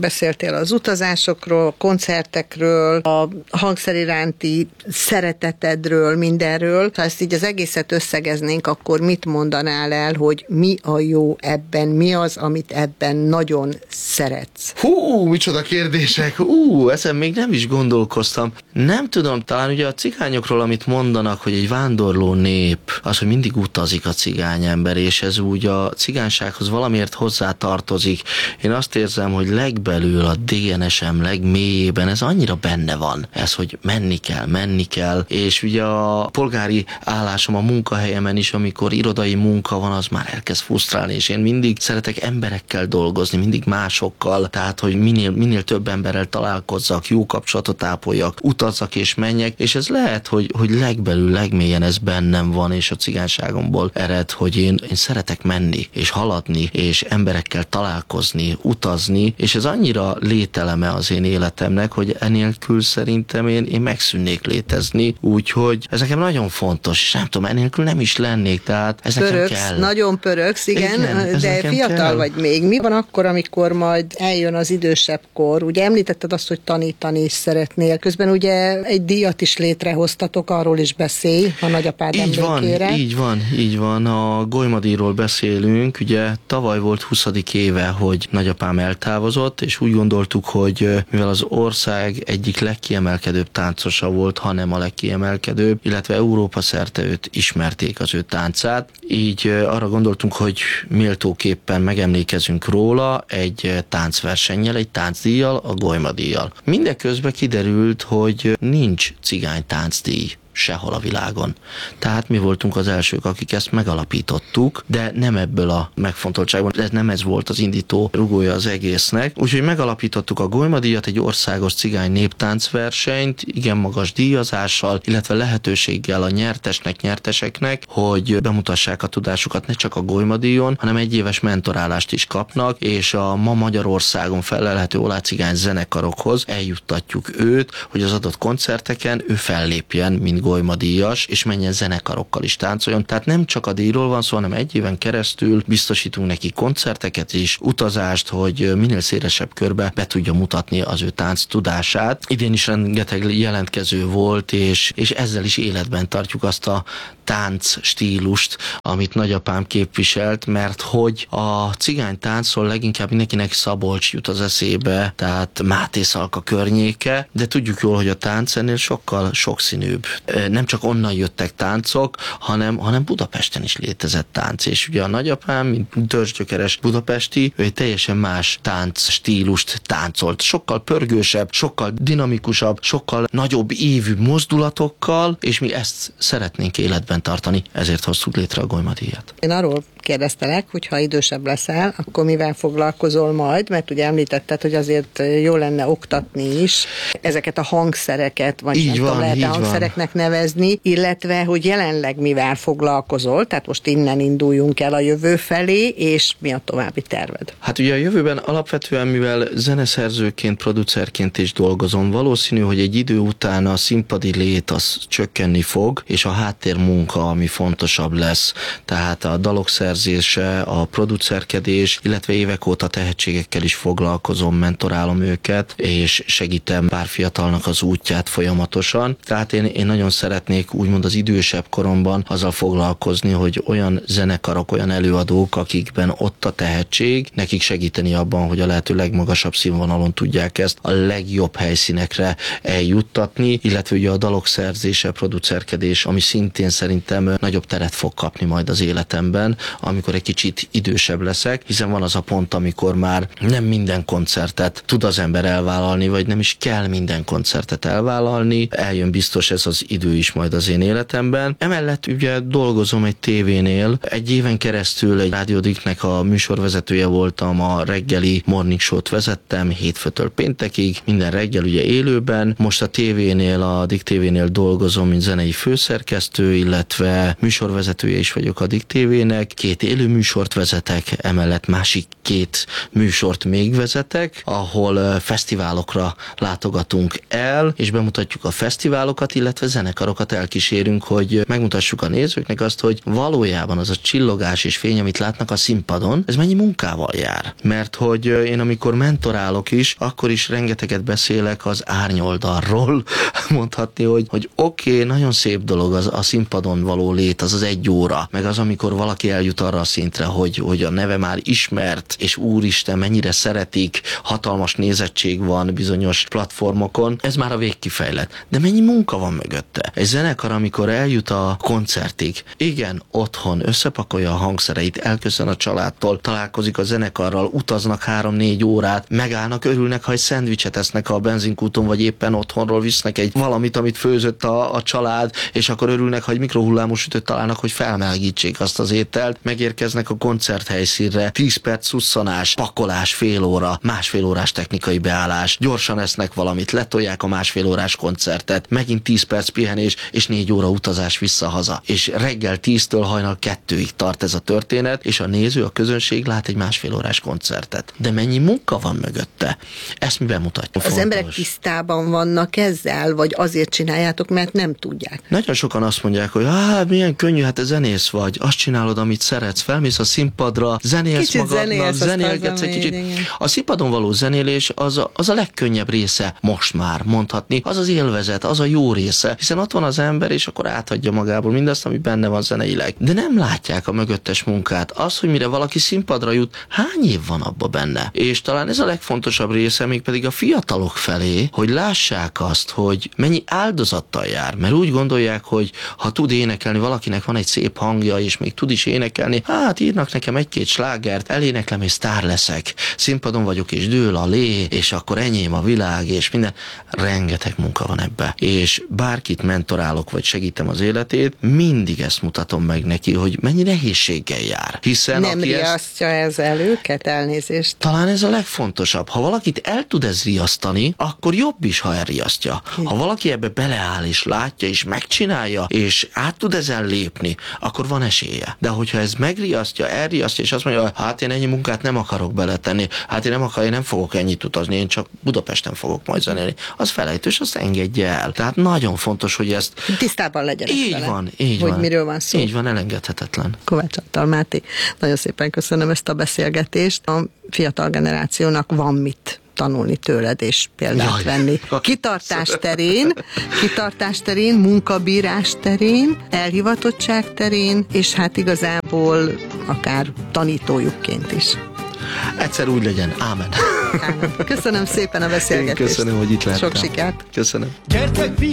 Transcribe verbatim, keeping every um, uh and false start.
beszéltél az utazásokról, koncertekről, a hangszer iránti szeretetedről, mindenről. Ha ezt így az egészet összegeznénk, akkor mit mondanál el, hogy mi a jó ebben, mi az, amit ebben nagyon szeretsz? Hú, micsoda kérdések! Hú, ezen még nem is gondolkoztam. Nem tudom, talán ugye a cigányokról, amit mondanak, hogy egy vándorló nép, az, hogy mindig utazik a cigány ember, és ez úgy a cigánysághoz valamiért hozzá tartozik. Én azt érzem, hogy legbelül a dé en es-em legmélyében ez annyira benne van. Ez, hogy menni kell, menni kell, és ugye a polgári állásom a munkahelyemen is, amikor irodai munka van, az már elkezd frusztrálni, és én mindig szeretek emberekkel dolgozni, mindig másokkal, tehát, hogy minél, minél több emberrel találkozzak, jó kapcsolatot ápoljak, utazzak és menjek, és ez lehet, hogy, hogy legbelül, legmélyen ez bennem van, és a cigányságomból ered, hogy én, én szeretek menni, és haladni, és emberekkel találkozni, utazni, és ez annyira lételeme az én életemnek, hogy enélkül szerintem én, én megszűnnék létezni, úgyhogy ez nekem nagyon fontos, és nem tudom, enélkül nem is lennék, tehát ez pöröksz, nekem kell. Nagyon pöröksz, igen, igen de fiatal kell. Vagy még. Mi van akkor, amikor majd eljön az idősebb kor? Ugye említetted azt, hogy tanítani is szeretnél. Közben ugye egy díjat is létrehoztatok, arról is beszélj, a nagyapád így emlékére. Van, így van, így van. A Golymadíjról beszélünk. Ugye tavaly volt huszadik éve, hogy nagyapám eltávozott, és úgy gondoltuk, hogy mivel az ország egyik legkiemelkedőbb táncosa volt, hanem a legkiemelkedőbb, illetve Európa szerte őt ismerték, az ő táncát. Így arra gondoltunk, hogy méltóképpen megemlékezünk róla egy táncversennyel, egy táncdíjjal, a Golymadíjjal. Mindeközben kiderült, hogy nincs cigány táncdíj sehol a világon. Tehát mi voltunk az elsők, akik ezt megalapítottuk, de nem ebből a megfontoltságban, ez nem ez volt az indító rugója az egésznek. Úgyhogy megalapítottuk a Golymadíjat, egy országos cigány néptáncversenyt, igen magas díjazással, illetve lehetőséggel a nyertesnek, nyerteseknek, hogy bemutassák a tudásukat ne csak a Golymadíjon, hanem egy éves mentorálást is kapnak, és a ma Magyarországon felelhető olácigány zenekarokhoz eljuttatjuk őt, hogy az adott koncerteken ő fellépjen, mint Golymadíjas, és menjen zenekarokkal is táncoljon. Tehát nem csak a díjról van szó, hanem egy éven keresztül biztosítunk neki koncerteket is, utazást, hogy minél szélesebb körbe be tudja mutatni az ő tánc tudását. Idén is rengeteg jelentkező volt, és, és ezzel is életben tartjuk azt a tánc stílust, amit nagyapám képviselt, mert hogy a cigány táncról leginkább mindenkinek Szabolcs jut az eszébe, tehát Máté Szalka környéke, de tudjuk jól, hogy a tánc ennél sokkal sokszínűbb. Nem csak onnan jöttek táncok, hanem, hanem Budapesten is létezett tánc, és ugye a nagyapám, mint törzsgyökeres budapesti, ő egy teljesen más tánc stílust táncolt. Sokkal pörgősebb, sokkal dinamikusabb, sokkal nagyobb ívű mozdulatokkal, és mi ezt szeretnénk életben tartani, ezért hoztuk létre a Golymadíjat. Én arról kérdeztelek, hogy ha idősebb leszel, akkor mivel foglalkozol majd, mert ugye említetted, hogy azért jó lenne oktatni is ezeket a hangszereket, vagy így nem van, tudom, lehet a hangszereknek van. nevezni, illetve, hogy jelenleg mivel foglalkozol, tehát most innen induljunk el a jövő felé, és mi a további terved? Hát ugye a jövőben alapvetően, mivel zeneszerzőként, producerként is dolgozom, valószínű, hogy egy idő után a színpadi lét az csökkenni fog, és a háttérmunka, ami fontosabb lesz, tehát a dalok szerzése, a producerkedés, illetve évek óta tehetségekkel is foglalkozom, mentorálom őket, és segítem pár fiatalnak az útját folyamatosan. Tehát én, én nagyon szeretnék úgymond az idősebb koromban azzal foglalkozni, hogy olyan zenekarok, olyan előadók, akikben ott a tehetség, nekik segíteni abban, hogy a lehető legmagasabb színvonalon tudják ezt a legjobb helyszínekre eljuttatni, illetve ugye a dalok szerzése, producerkedés, ami szintén szerintem nagyobb teret fog kapni majd az életemben, amikor egy kicsit idősebb leszek, hiszen van az a pont, amikor már nem minden koncertet tud az ember elvállalni, vagy nem is kell minden koncertet elvállalni, eljön biztos ez az idő is majd az én életemben. Emellett ugye dolgozom egy tévénél, egy éven keresztül egy rádiódiknek a műsorvezetője voltam, a reggeli morning show-t vezettem, hétfőtől péntekig, minden reggel ugye élőben, most a tévénél, a Dick tévénél dolgozom, mint zenei főszerkesztő, illetve műsorvezetője is vagyok a Dick tévének, két élő műsort vezetek, emellett másik két műsort még vezetek, ahol fesztiválokra látogatunk el, és bemutatjuk a fesztiválokat, illetve zenekarokat elkísérünk, hogy megmutassuk a nézőknek azt, hogy valójában az a csillogás és fény, amit látnak a színpadon, ez mennyi munkával jár. Mert hogy én amikor mentorálok is, akkor is rengeteget beszélek az árnyoldalról, mondhatni, hogy, hogy oké, okay, nagyon szép dolog az a színpadon való lét, az az egy óra, meg az, amikor valaki eljut arra a szintre, hogy, hogy a neve már ismert, és úristen, mennyire szeretik, hatalmas nézettség van bizonyos platformokon, ez már a végkifejlet. De mennyi munka van mögötte? Egy zenekar, amikor eljut a koncertig, igen, otthon összepakolja a hangszereit, elköszön a családtól, találkozik a zenekarral, utaznak három-négy órát, megállnak, örülnek, ha egy szendvicset esznek a benzinkúton, vagy éppen otthonról visznek egy valamit, amit főzött a, a család, és akkor örülnek, ha egy mikrohullámú sütőt találnak, hogy felmelegítsék azt az ételt. Megérkeznek a koncerthelyszínre, tíz perc szusszanás, pakolás, fél óra, másfél órás technikai beállás, gyorsan esznek valamit, letolják a másfél órás koncertet, megint tíz perc pihenés, és négy óra utazás visszahaza. És reggel tíztől hajnal kettőig tart ez a történet, és a néző, a közönség lát egy másfél órás koncertet. De mennyi munka van mögötte? Ezt mi bemutatjuk. Az fontos. Emberek tisztában vannak ezzel, vagy azért csináljátok, mert nem tudják. Nagyon sokan azt mondják, hogy ah, milyen könnyű, hát te zenész vagy, azt csinálod, amit szeretsz, felmész a színpadra, zenélsz kicsit magadnak, zenélsz, zenélgetsz egy kicsit. Igen. A színpadon való zenélés az a, az a legkönnyebb része most már, mondhatni. Az az élvezet, az a jó része, hiszen ott van az ember, és akkor átadja magából mindazt, ami benne van zeneileg. De nem látják a mögöttes munkát. Az, hogy mire valaki színpadra jut, hány év van abba benne. És talán ez a legfontosabb része, még pedig a fiatalok felé, hogy lássák azt, hogy mennyi áldozattal jár, mert úgy gondolják, hogy ha tud énekelni, valakinek van egy szép hangja, és még tud is énekelni, hát írnak nekem egy-két slágert, eléneklem és sztár leszek. Színpadon vagyok, és dől a lé, és akkor enyém a világ, és minden. Rengeteg munka van ebbe. És bárkit mentorálok, vagy segítem az életét, mindig ezt mutatom meg neki, hogy mennyi nehézséggel jár. Hiszen nem riasztja ezt... ez el őket, elnézést. Talán ez a legfontosabb. Ha valakit el tud ez riasztani, akkor jobb is, ha elriasztja. Ha valaki ebbe beleáll, és látja, és megcsinálja, és át tud ezen lépni, akkor van esélye. De hogyha ez megriasztja, elriasztja, és azt mondja, hát én ennyi munkát nem akarok beletenni, hát én nem akarok, én nem fogok ennyit utazni, én csak Budapesten fogok majd zenélni, az felejtős, azt engedje el. Tehát nagyon fontos, hogy ezt tisztában legyen. Így vele, van, így hogy van. miről van szó. Így van, elengedhetetlen. Kovács Antal Máté, nagyon szépen köszönöm ezt a beszélgetést. A fiatal generációnak van mit tanulni tőled és példát Jaj. venni. Kitartás terén, kitartás terén, munkabírás terén, elhivatottság terén, és hát igazából akár tanítójukként is. Egyszer úgy legyen. Ámen. Ámen. Köszönöm szépen a beszélgetést. Én köszönöm, hogy itt lehettem. Sok sikert. Köszönöm. Gyertek,